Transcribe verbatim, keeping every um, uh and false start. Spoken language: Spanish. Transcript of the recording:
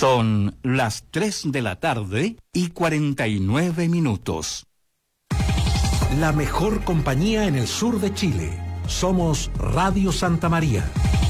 Son las tres de la tarde y cuarenta y nueve minutos. La mejor compañía en el sur de Chile. Somos Radio Santa María.